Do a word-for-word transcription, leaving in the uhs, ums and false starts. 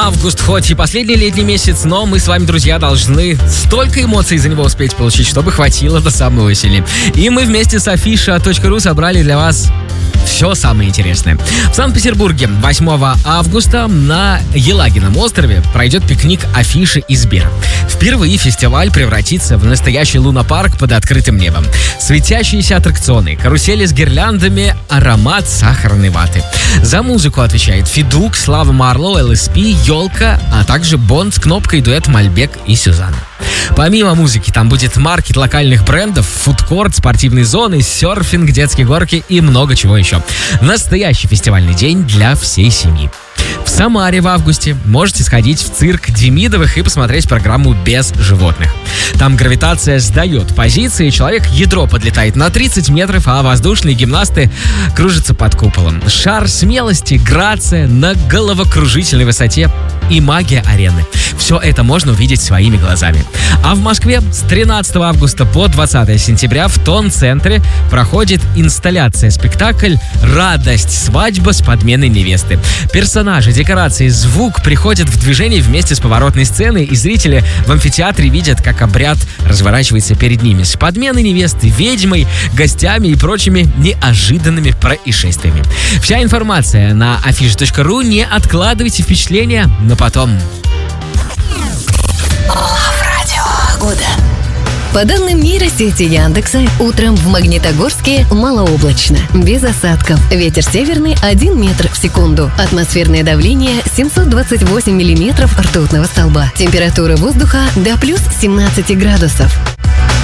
Август хоть и последний летний месяц, но мы с вами, друзья, должны столько эмоций за него успеть получить, чтобы хватило до самой осени. И мы вместе с афиша точка ру собрали для вас все самое интересное. В Санкт-Петербурге восьмого августа на Елагином острове пройдет пикник Афиши и Сбера. Впервые фестиваль превратится в настоящий лунопарк под открытым небом. Светящиеся аттракционы, карусели с гирляндами, аромат сахарной ваты. За музыку отвечает Федук, Слава Марлоу, эл эс пи, Ёлка, а также Бонд с кнопкой, дуэт Мальбек и Сюзанна. Помимо музыки там будет маркет локальных брендов, фудкорт, спортивные зоны, серфинг, детские горки и много чего еще. Настоящий фестивальный день для всей семьи. В Самаре в августе можете сходить в цирк Демидовых и посмотреть программу «Без животных». Там гравитация сдает позиции, человек ядро подлетает на тридцать метров, а воздушные гимнасты кружатся под куполом. Шар смелости, грация на головокружительной высоте и магия арены. Все это можно увидеть своими глазами. А в Москве с тринадцатого августа по двадцатое сентября в Тон-центре проходит инсталляция-спектакль «Радость. Свадьба с подменой невесты». Персонажи, декорации, звук приходят в движение вместе с поворотной сценой, и зрители в амфитеатре видят, как обряд разворачивается перед ними с подменой невесты, ведьмой, гостями и прочими неожиданными происшествиями. Вся информация на афиша точка ру. Не откладывайте впечатления на потом. По данным нейросети Яндекса, утром в Магнитогорске малооблачно, без осадков. Ветер северный один метр в секунду. Атмосферное давление семьсот двадцать восемь миллиметров ртутного столба. Температура воздуха до плюс семнадцать градусов.